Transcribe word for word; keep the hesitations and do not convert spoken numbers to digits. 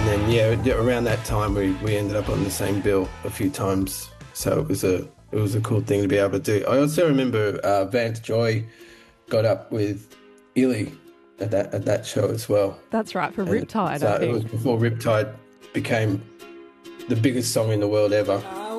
then yeah, around that time we, we ended up on the same bill a few times. So it was a it was a cool thing to be able to do. I also remember uh, Vance Joy got up with Illy at that at that show as well. That's right, for And Riptide, so I think. it was before Riptide became the biggest song in the world ever.